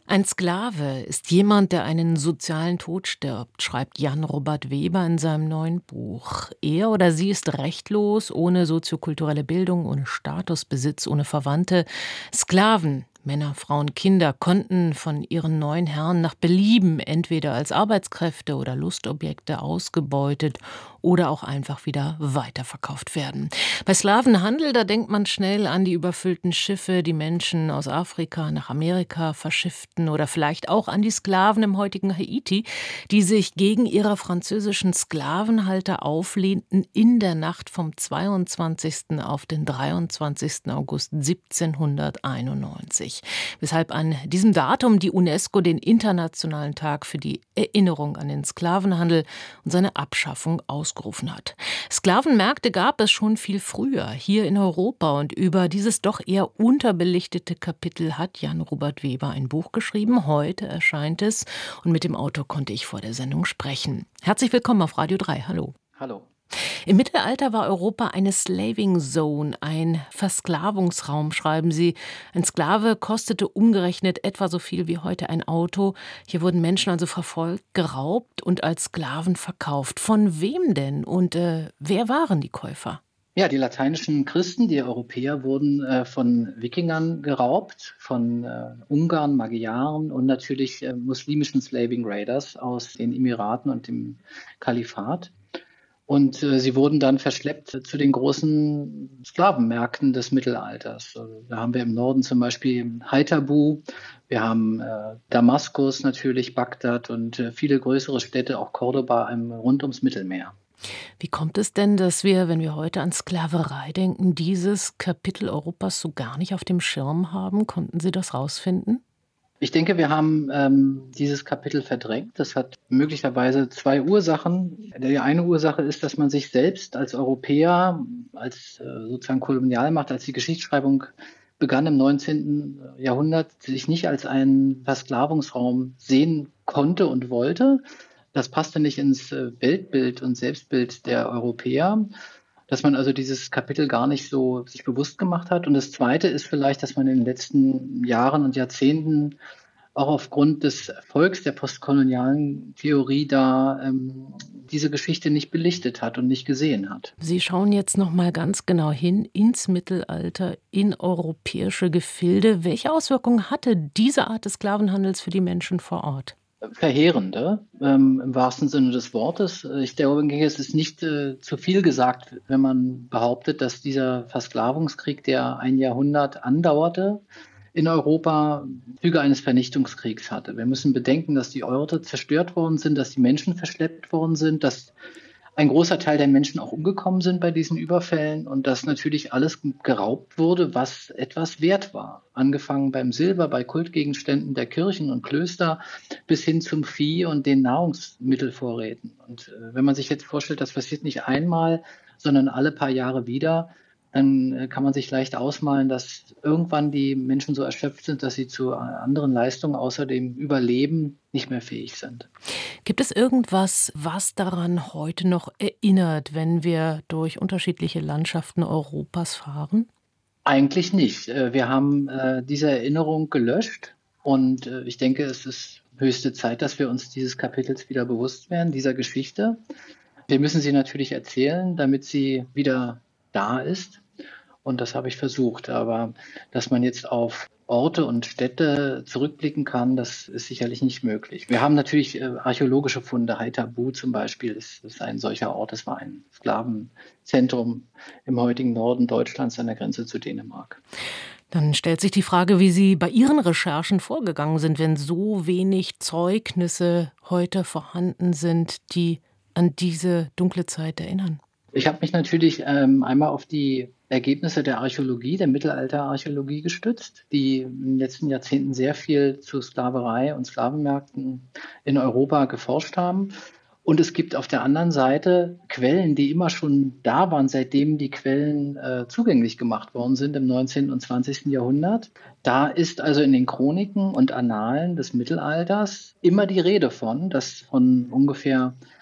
Ein Sklave ist jemand, der einen sozialen Tod stirbt, schreibt Jan Robert Weber in seinem neuen Buch. Er oder sie ist rechtlos, ohne soziokulturelle Bildung, ohne Status, Besitz, ohne Verwandte. Sklaven, Männer, Frauen, Kinder konnten von ihren neuen Herren nach Belieben entweder als Arbeitskräfte oder Lustobjekte ausgebeutet oder auch einfach wieder weiterverkauft werden. Bei Sklavenhandel, da denkt man schnell an die überfüllten Schiffe, die Menschen aus Afrika nach Amerika verschifften oder vielleicht auch an die Sklaven im heutigen Haiti, die sich gegen ihre französischen Sklavenhalter auflehnten in der Nacht vom 22. auf den 23. August 1791. Weshalb an diesem Datum die UNESCO den Internationalen Tag für die Erinnerung an den Sklavenhandel und seine Abschaffung ausgerufen hat. Sklavenmärkte gab es schon viel früher hier in Europa und über dieses doch eher unterbelichtete Kapitel hat Jan Robert Weber ein Buch geschrieben. Heute erscheint es und mit dem Autor konnte ich vor der Sendung sprechen. Herzlich willkommen auf Radio 3. Hallo. Hallo. Im Mittelalter war Europa eine Slaving Zone, ein Versklavungsraum, schreiben Sie. Ein Sklave kostete umgerechnet etwa so viel wie heute ein Auto. Hier wurden Menschen also verfolgt, geraubt und als Sklaven verkauft. Von wem denn und wer waren die Käufer? Ja, die lateinischen Christen, die Europäer, wurden von Wikingern geraubt, von Ungarn, Magyaren und natürlich muslimischen Slaving Raiders aus den Emiraten und dem Kalifat. Und sie wurden dann verschleppt zu den großen Sklavenmärkten des Mittelalters. Also, da haben wir im Norden zum Beispiel Haithabu, wir haben Damaskus natürlich, Bagdad und viele größere Städte, auch Cordoba rund ums Mittelmeer. Wie kommt es denn, dass wir, wenn wir heute an Sklaverei denken, dieses Kapitel Europas so gar nicht auf dem Schirm haben? Konnten Sie das rausfinden? Ich denke, wir haben dieses Kapitel verdrängt. Das hat möglicherweise zwei Ursachen. Die eine Ursache ist, dass man sich selbst als Europäer, als sozusagen Kolonialmacht, als die Geschichtsschreibung begann im 19. Jahrhundert, sich nicht als einen Versklavungsraum sehen konnte und wollte. Das passte nicht ins Weltbild und Selbstbild der Europäer, dass man also dieses Kapitel gar nicht so sich bewusst gemacht hat. Und das Zweite ist vielleicht, dass man in den letzten Jahren und Jahrzehnten auch aufgrund des Erfolgs der postkolonialen Theorie da diese Geschichte nicht belichtet hat und nicht gesehen hat. Sie schauen jetzt noch mal ganz genau hin ins Mittelalter, in europäische Gefilde. Welche Auswirkungen hatte diese Art des Sklavenhandels für die Menschen vor Ort? Verheerende, im wahrsten Sinne des Wortes. Ich denke, es ist nicht zu viel gesagt, wenn man behauptet, dass dieser Versklavungskrieg, der ein Jahrhundert andauerte, in Europa Züge eines Vernichtungskriegs hatte. Wir müssen bedenken, dass die Orte zerstört worden sind, dass die Menschen verschleppt worden sind, dass ein großer Teil der Menschen auch umgekommen sind bei diesen Überfällen und dass natürlich alles geraubt wurde, was etwas wert war. Angefangen beim Silber, bei Kultgegenständen der Kirchen und Klöster bis hin zum Vieh und den Nahrungsmittelvorräten. Und wenn man sich jetzt vorstellt, das passiert nicht einmal, sondern alle paar Jahre wieder, dann kann man sich leicht ausmalen, dass irgendwann die Menschen so erschöpft sind, dass sie zu anderen Leistungen außer dem Überleben nicht mehr fähig sind. Gibt es irgendwas, was daran heute noch erinnert, wenn wir durch unterschiedliche Landschaften Europas fahren? Eigentlich nicht. Wir haben diese Erinnerung gelöscht und ich denke, es ist höchste Zeit, dass wir uns dieses Kapitels wieder bewusst werden, dieser Geschichte. Wir müssen sie natürlich erzählen, damit sie wieder da ist. Und das habe ich versucht. Aber dass man jetzt auf Orte und Städte zurückblicken kann, das ist sicherlich nicht möglich. Wir haben natürlich archäologische Funde. Haithabu zum Beispiel ist ein solcher Ort. Es war ein Sklavenzentrum im heutigen Norden Deutschlands an der Grenze zu Dänemark. Dann stellt sich die Frage, wie Sie bei Ihren Recherchen vorgegangen sind, wenn so wenig Zeugnisse heute vorhanden sind, die an diese dunkle Zeit erinnern. Ich habe mich natürlich einmal auf die Ergebnisse der Archäologie, der Mittelalterarchäologie gestützt, die in den letzten Jahrzehnten sehr viel zu Sklaverei und Sklavenmärkten in Europa geforscht haben. Und es gibt auf der anderen Seite Quellen, die immer schon da waren, seitdem die Quellen zugänglich gemacht worden sind im 19. und 20. Jahrhundert. Da ist also in den Chroniken und Annalen des Mittelalters immer die Rede von, dass von ungefähr